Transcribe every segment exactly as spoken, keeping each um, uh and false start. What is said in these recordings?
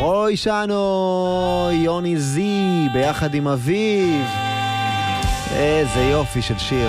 חוי שנו, יוני זי, ביחד עם אביב. איזה יופי של שיר.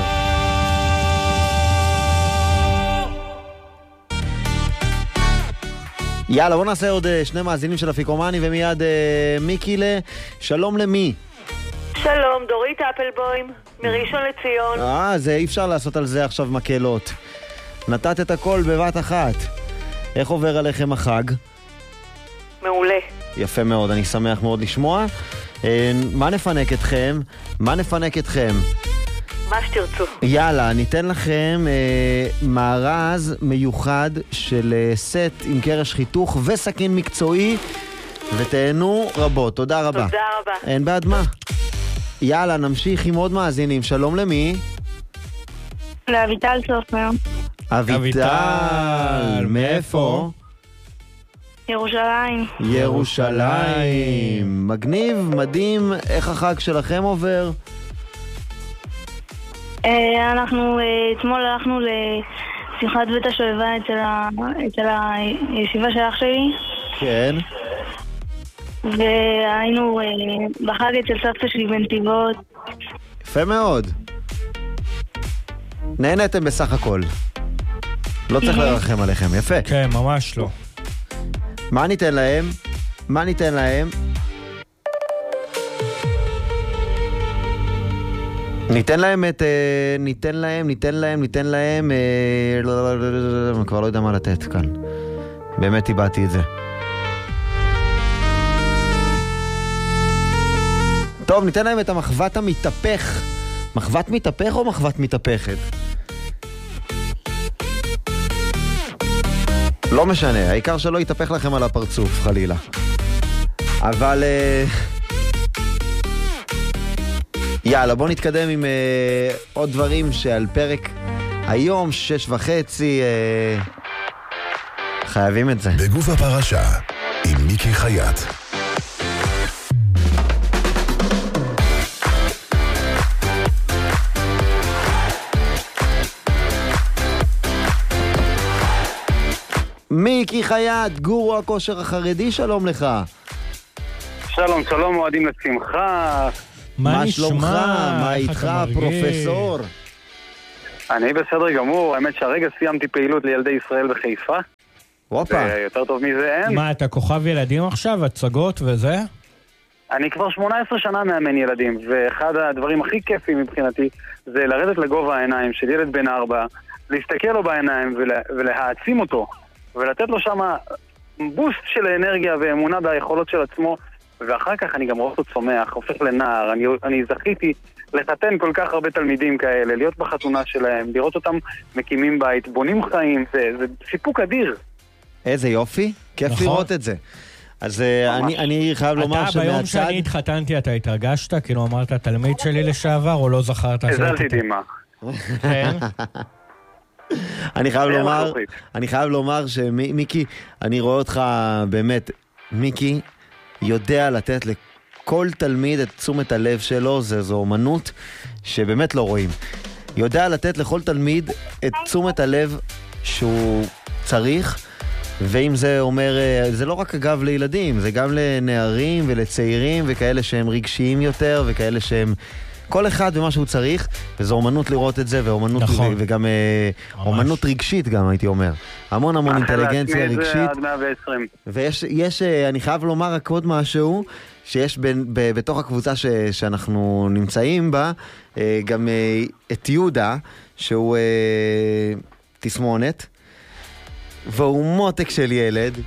יאללה, בוא נעשה עוד שני מאזינים של אפיקומני ומיד אה, מיקילה. שלום למי? שלום, דורית אפלבוים, מראשון לציון. אה, זה אי אפשר לעשות על זה עכשיו מקלות. נתת את הכל בבת אחת. איך עובר עליכם החג? מעולה. יפה מאוד, אני שמח מאוד לשמוע. אה, מה נפנק אתכם? מה נפנק אתכם? מה שתרצו. יאללה, ניתן לכם אה, מארז מיוחד של אה, סט עם קרש חיתוך וסכין מקצועי, ותהנו רבות. תודה רבה. תודה רבה. אין בעד מה. יאללה, נמשיך עם עוד מאזינים. שלום למי? לאביטל סופר. אביטל, מאיפה? ירושלים. ירושלים. מגניב, מדהים. איך החג שלכם עובר? אנחנו אתמול הלכנו לשמחת בית השואבה אצל הישיבה של אח שלי. כן. והיינו בחג אצל סבתא שלי בנתיבות. יפה מאוד. נהנתם בסך הכל. לא צריך לרחם עליכם, יפה. כן, ממש לא. מה ניתן להם? מה ניתן להם? ניתן להם את... ניתן להם, ניתן להם, ניתן להם... אני כבר לא יודע מה לתת כאן. באמת איבדתי את זה. טוב, ניתן להם את המחוות המתהפך. מחוות מתהפך או מחוות מתהפכת? לא משנה, העיקר שלא יתהפך לכם על הפרצוף, חלילה. אבל... יאללה, בוא נתקדם עם uh, עוד דברים שעל פרק היום, שש וחצי, uh, חייבים את זה. בגוף הפרשה, עם מיקי חייט. מיקי חייט, גורו הכושר החרדי, שלום לך. שלום, שלום, מועדים לשמחה. מה שלומך? מה איתך, פרופסור? אני בסדר גמור, האמת שהרגע סיימתי פעילות לילדי ישראל בחיפה. וואפה. יותר טוב מזה אין. מה, אתה כוכב ילדים עכשיו, הצגות וזה? אני כבר שמונה עשרה שנה מאמן ילדים, ואחד הדברים הכי כיפים מבחינתי זה לרדת לגובה העיניים של ילד בן ארבע, להסתכל לו בעיניים ולה, ולהעצים אותו, ולתת לו שם בוסט של האנרגיה ואמונה ביכולות של עצמו, ואחר כך אני גם רואה אותו צומח, הופך לנער. אני, אני זכיתי לחתן כל כך הרבה תלמידים כאלה, להיות בחתונה שלהם, לראות אותם מקימים בית, בונים חיים, זה, זה סיפוק אדיר. איזה יופי, כיף נכון. לראות את זה. אז אני, אני חייב לומר אתה שמהצד... ביום שאני התחתנתי, אתה התרגשת? כאילו אמרת תלמיד שלי לשעבר, או לא זכרת? הזלתי דימה. כן. אני חייב לומר, אני חייב לומר שמיקי, אני רואה אותך באמת, מיקי, יודע לתת לכל תלמיד את תשומת הלב שלו, זה, זו אומנות שבאמת לא רואים. יודע לתת לכל תלמיד את תשומת הלב שהוא צריך, ואם זה אומר, זה לא רק אגב לילדים, זה גם לנערים ולצעירים וכאלה שהם רגשיים יותר וכאלה שהם כל אחד ומה שהוא צריך, וזו אומנות לראות את זה, ואומנות נכון. ו- וגם ממש. אומנות רגשית גם הייתי אומר. המון המון אינטליגנציה רגשית. ויש, יש, אני חייב לומר רק עוד משהו, שיש ב- ב- בתוך הקבוצה ש- שאנחנו נמצאים בה, גם את יהודה, שהוא תסמונת, והוא מותק של ילד,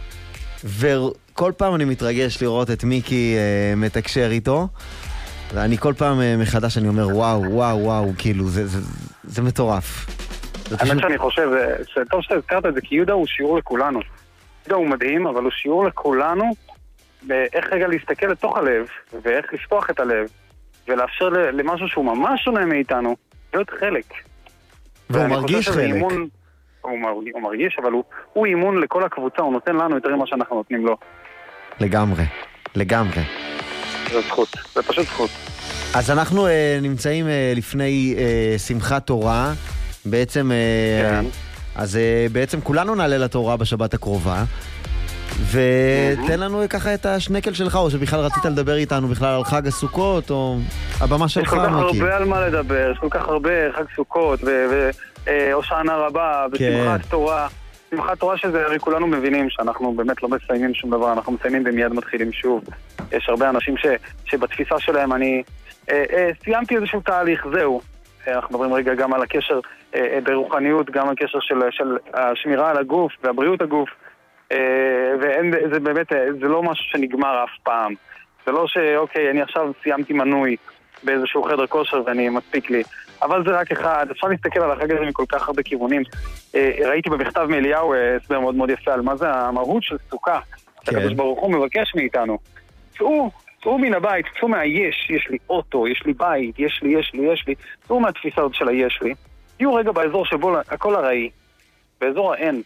וכל פעם אני מתרגש לראות את מיקי מתקשר איתו, ואני כל פעם מחדש אני אומר וואו, וואו, וואו, כאילו זה, זה, זה מטורף. האמת שאני חושב, טוב שאתה הזכרת את זה, כי יהודה הוא שיעור לכולנו. יהודה הוא מדהים, אבל הוא שיעור לכולנו באיך רגע להסתכל לתוך הלב, ואיך לפתוח את הלב, ולאפשר למשהו שהוא ממש שונה מאיתנו, להיות חלק. והוא מרגיש חלק. אימון, הוא, מרגיש, הוא מרגיש, אבל הוא, הוא אימון לכל הקבוצה, הוא נותן לנו יותר ממה שאנחנו נותנים לו. לגמרי, לגמרי. זה זכות, זה פשוט זכות. אז אנחנו uh, נמצאים uh, לפני uh, שמחת תורה, בעצם, uh, כן. אז uh, בעצם כולנו נעלה לתורה בשבת הקרובה, ותן לנו ככה את השנקל שלך, או שבכלל רצית לדבר איתנו בכלל על חג הסוכות, או הבמה שלך, מיקי. יש כל כך מיקי. הרבה על מה לדבר, יש כל כך הרבה חג סוכות, והושענא רבה, ושמחת תורה. שמחת תורה שזה, הרי כולנו מבינים שאנחנו באמת לא מסיימים שום דבר, אנחנו מסיימים ומיד מתחילים שוב. יש הרבה אנשים ש, שבתפיסה שלהם אני אה, אה, סיימתי איזשהו תהליך, זהו. אה, אנחנו מדברים רגע גם על הקשר אה, אה, ברוחניות, גם על הקשר של, של השמירה על הגוף והבריאות הגוף. אה, ואין, זה באמת, אה, זה לא משהו שנגמר אף פעם. זה לא שאוקיי, אני עכשיו סיימתי מנוי באיזשהו חדר כושר ואני מספיק לי. אבל זה רק אחד, אפשר להסתכל על החג הזה מכל כך הרבה כיוונים. ראיתי במכתב מאליהו הסבר מאוד מאוד יפה על מה זה המהות של סוכה. הקדוש ברוך הוא מבקש מאיתנו. צאו, צאו מן הבית, צאו מהיש, יש לי אוטו, יש לי בית, יש לי, יש לי, יש לי. צאו מהתפיסה הזאת של היש לי. תהיו רגע באזור שבו הכל הראי, באזור האין,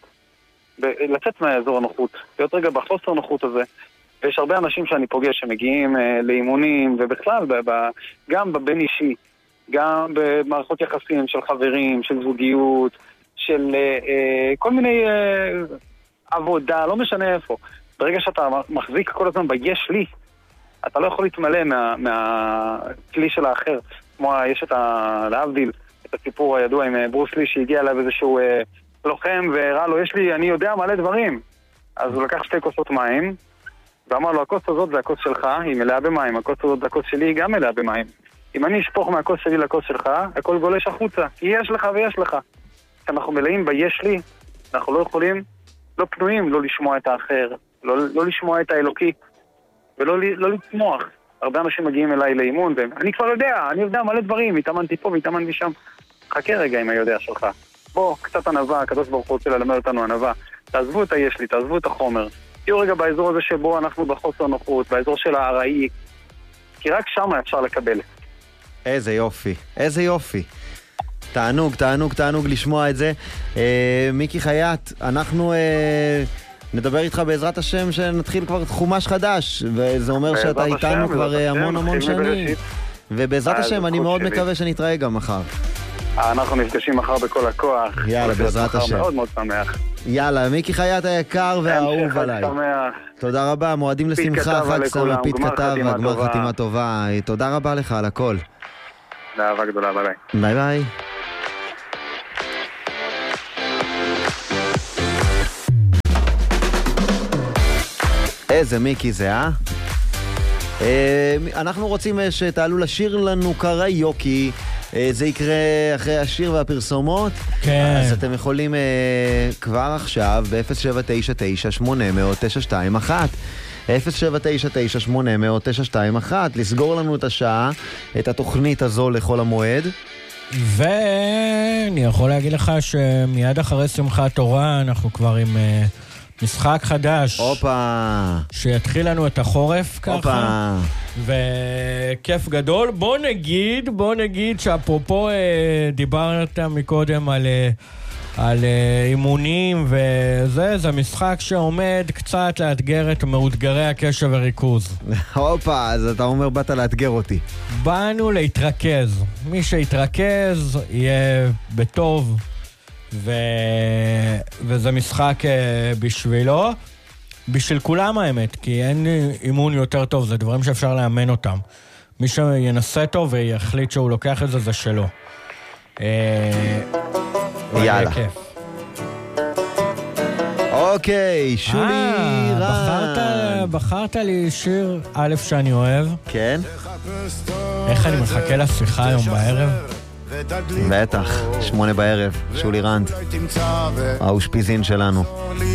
לצאת מהאזור הנוחות, להיות רגע בחוסר נוחות הזה. ויש הרבה אנשים שאני פוגש שמגיעים לאימונים, ובכלל, גם בבין אישי. גם במערכות יחסים של חברים, של זוגיות, של אה, כל מיני אה, עבודה, לא משנה איפה. ברגע שאתה מחזיק כל הזמן ביש לי, אתה לא יכול להתמלא מה, מהכלי של האחר. כמו יש את ה... להבדיל, את הסיפור הידוע עם ברוס לי שהגיע אליו איזשהו אה, לוחם והראה לו, יש לי, אני יודע מלא דברים. אז הוא לקח שתי כוסות מים, ואמר לו, הכוס הזאת זה הכוס שלך, היא מלאה במים, הכוס הזאת זה הכוס שלי, היא גם מלאה במים. אם אני אשפוך מהכוס שלי לכוס שלך, הכל גולש החוצה. כי יש לך ויש לך. כשאנחנו מלאים ביש לי, אנחנו לא יכולים, לא פנויים לא לשמוע את האחר, לא, לא לשמוע את האלוקי, ולא לא לצמוח. הרבה אנשים מגיעים אליי לאימון, ואני כבר יודע, אני יודע מלא דברים, התאמנתי פה והתאמנתי שם. חכה רגע עם היודע שלך. בוא, קצת ענווה, הקדוש ברוך הוא רוצה ללמד אותנו ענווה. תעזבו את היש לי, תעזבו את החומר. תהיו רגע באזור הזה שבו אנחנו בחוסר נוחות, באזור של הארעי, כי רק שם אפשר לקבל. איזה יופי, איזה יופי. תענוג, תענוג, תענוג לשמוע את זה. אה, מיקי חייט, אנחנו אה, נדבר איתך בעזרת השם שנתחיל כבר חומש חדש, וזה אומר שאתה איתנו כבר השם, המון המון שנים. ובעזרת השם אני מאוד שלי. מקווה שנתראה גם מחר. אנחנו נפגשים מחר בכל הכוח. יאללה, בעזרת השם. מאוד מאוד שמח. יאללה, מיקי חייט היקר והאהוב עליי. תודה רבה, מועדים לשמחה, חג שמח, פית כתב, גמר חתימה טובה. תודה רבה לך על הכל. לאהבה גדולה, ביי ביי. ביי ביי. איזה מיקי זה, אה? אנחנו רוצים שתעלו לשיר לנו קריוקי. זה יקרה אחרי השיר והפרסומות. כן. אז אתם יכולים כבר עכשיו ב-אפס שבע תשע תשע שמונה אפס אפס תשע שתיים אחת אפס שבע תשע תשע שמונה אפס אפס תשע שתיים אחת לסגור לנו את השעה, את התוכנית הזו לכל המועד. ואני יכול להגיד לך שמיד אחרי שמחת תורה אנחנו כבר עם uh, משחק חדש. אופה. שיתחיל לנו את החורף ככה. אופה. וכיף גדול. בוא נגיד, בוא נגיד שאפרופו uh, דיברת מקודם על... Uh, על uh, אימונים וזה, זה משחק שעומד קצת לאתגר את מאותגרי הקשב וריכוז. הופה, אז אתה אומר באת לאתגר אותי. באנו להתרכז. מי שיתרכז יהיה בטוב, ו... וזה משחק uh, בשבילו. בשביל כולם האמת, כי אין אימון יותר טוב, זה דברים שאפשר לאמן אותם. מי שינסה טוב ויחליט שהוא לוקח את זה, זה שלו. אה... יאללה. אוקיי, שולי רן. בחרת לי שיר א' שאני אוהב. כן. איך אני מחכה לשיחה היום בערב? בטח, שמונה בערב, שולי רן. האושפיזין שלנו.